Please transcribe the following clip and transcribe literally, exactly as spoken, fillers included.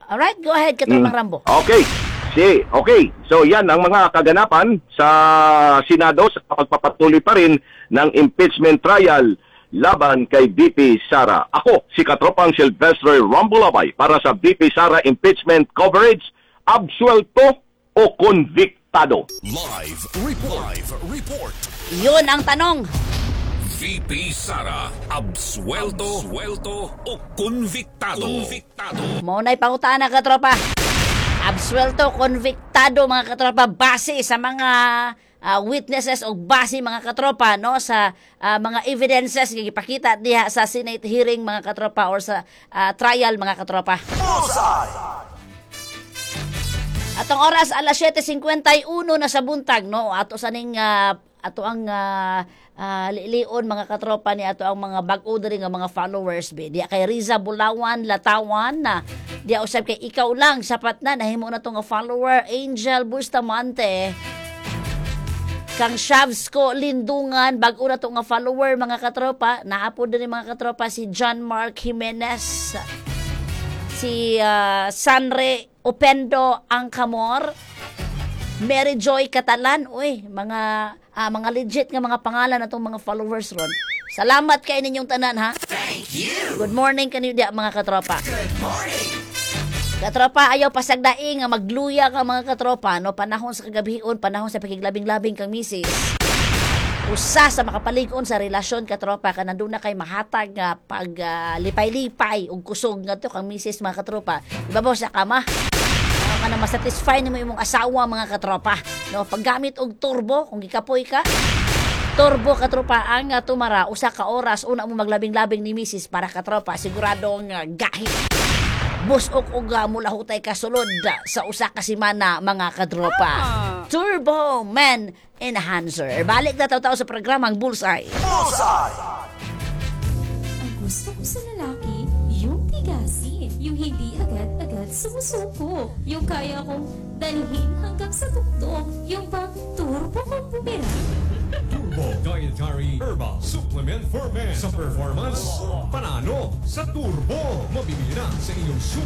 Alright, go ahead, Katropang Mm. Rambo. Okay. Si, okay. So yan ang mga kaganapan sa Senado sa pagpapatuloy pa rin ng impeachment trial laban kay V P Sara. Ako, si Katropang Silvestre Rambolabay para sa V P Sara impeachment coverage, absuelto o konviktado. Live report. Live report. Yun ang tanong. V P Sara, absuelto, absuelto o konviktado. Konviktado. Maunay pangutaan na, katropa. Absuelto, konviktado, mga katropa, base sa mga ah, witnesses o base, mga katropa, no, sa ah, mga evidences nga ipakita diha sa Senate hearing, mga katropa, or sa ah, trial, mga katropa. Atong oras alas seven fifty-one na sa buntag, no, ato sa ning ah, ato ang ah, ah, liilion, mga katropa, ni ato ang mga bag-o diri nga mga followers be diya kay Riza Bulawan Latawan na diya usab kay ikaw lang sapat na nahimo na to nga follower. Angel Bustamante, kang Shavsko Lindungan, bag-o na to nga follower, mga katropa. Naapo din mga katropa si John Mark Jimenez, si ah, Sanre Opendo Angkamor, Mary Joy Catalan. Uy, mga ah, mga legit nga mga pangalan natong mga followers ron. Salamat kay ninyong tanan, ha. Thank you. Good morning kanyo diya, mga katropa. Good morning. Katropa, ayaw pasagdaing nga magluya ka, mga katropa, no, panahon sa kagabion, panahon sa pakiglabing-labing kang misis. Usa sa makapalig-on sa relasyon, katropa, ka nandun na kay mahatag nga pag ah, lipay-lipay ug kusog nga to kang misis, mga katropa. Ibabaw sa kama. Ano ka na masatisfy nimo imong asawa, mga katropa. No, paggamit og turbo, kung gikapoy ka, turbo, katropa, ang uh, tumara usa ka oras una mo maglabing-labing ni misis para, katropa, siguradong uh, gahi. Busok og uh, mula hutay kasulod uh, sa usa ka semana, mga katropa. Turbo Man Enhancer. Balik na taw-taw sa programang Bullseye. Ang gusto ko sa lalaki, yung tigasin. Yung hindi agad-agad sumusuko. Yung kaya kong dalhin hanggang sa tuktok. Yung pang turbo kong bumirang. Turbo Dietary Herbal Supplement for Men. Sa performance, panalo sa turbo. Mabibili na sa inyong